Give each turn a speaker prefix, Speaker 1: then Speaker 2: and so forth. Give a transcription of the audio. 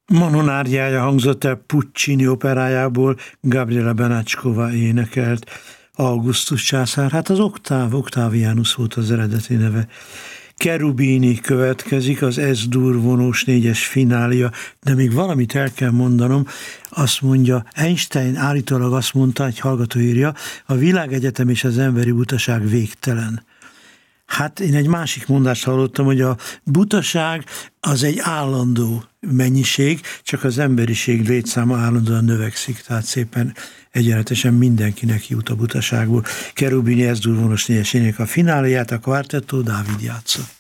Speaker 1: Mononáriája hangzott el Puccini operájából, Gabriela Benácskova énekelt, Augustus császár, hát az Octavianus volt az eredeti neve. Cherubini következik, az S-dur vonós 4-es finália, de még valamit el kell mondanom, azt mondja, Einstein állítólag azt mondta, egy hallgató írja, a világegyetem és az emberi butaság végtelen. Hát én egy másik mondást hallottam, hogy a butaság az egy állandó mennyiség, csak az emberiség létszáma állandóan növekszik, tehát szépen egyenletesen mindenkinek jut a butaságból. Cherubini S-dur vonós 4-es ének a fináliát, a kvartettó Dávid játszott.